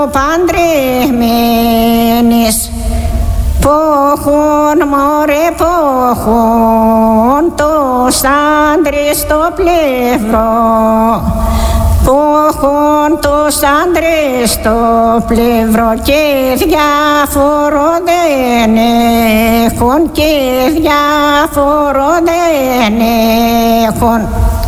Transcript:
Παντρεμένες πόχων μωρέ πόχων τους άντρες στο πλευρό, πόχων τους άντρες στο πλευρό και διάφορο δεν έχουν και διάφορο δεν έχουν.